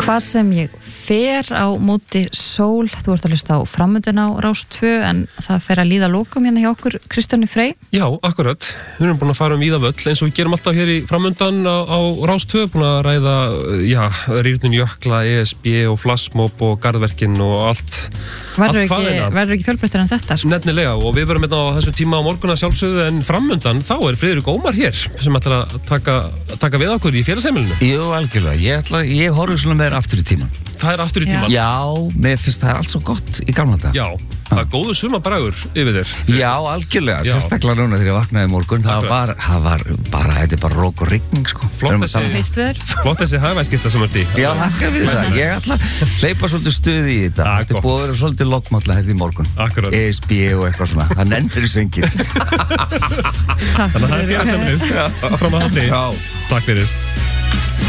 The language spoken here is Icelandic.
Hvar sem ég fer á móti sól, þú ert að hlusta á Framöndin á Rás 2 en það fer að líða lokum hérna hjá okkur Kristjáni Frey. Já, akkurat. Við erum búin að fara víða völl eins og við gerum alltaf hér í Framöndan á Rás 2, búin að ræða, rýrnun jökla, ESB og flassmob og garðverkin og allt. Verður ekki fjölbreyttir en þetta? Sko? Nefnilega, og við verum á þessum tíma á morgun að sjálfsögðu en Framöndan, þá Friðrik Ómar hér sem ætlar að taka við okkur í félagsheimilinu. Jú, algjörlega. Ég horfi svona meira aftur í tíman. Það aftur í tíman? Já, mér finnst það allt svo gott í gamla dag. Já, það góðu sumabragur yfir þér. Já, algjörlega. Sérstaklega núna þegar ég vaknaði í morgun. Það var bara, þetta bara rók og rigning, sko. Flott þessi hagvæðskipta sem ert í. Já, þakka við það. Ég ætla að hleypa svolítið stuði í þetta. Þetta búið að vera svolítið lokkmálla hérna í morgun. Akkurat. ESB og eitthvað svona. Það nennir þessu enginn. Þannig að það félagsheimilið frá maður. Takk fyrir.